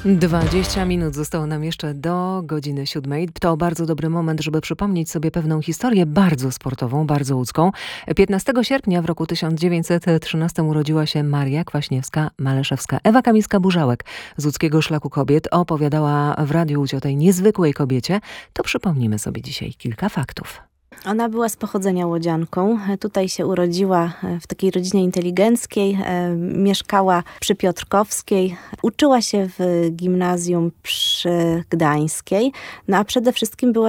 20 minut zostało nam jeszcze do godziny 7. To bardzo dobry moment, żeby przypomnieć sobie pewną historię bardzo sportową, bardzo łódzką. 15 sierpnia w roku 1913 urodziła się Maria Kwaśniewska-Maleszewska. Ewa Kamińska-Burzałek z Łódzkiego Szlaku Kobiet opowiadała w Radiu Łódź o tej niezwykłej kobiecie. To przypomnimy sobie dzisiaj kilka faktów. Ona była z pochodzenia łodzianką. Tutaj się urodziła w takiej rodzinie inteligenckiej. Mieszkała przy Piotrkowskiej. Uczyła się w gimnazjum przy Gdańskiej. No a przede wszystkim była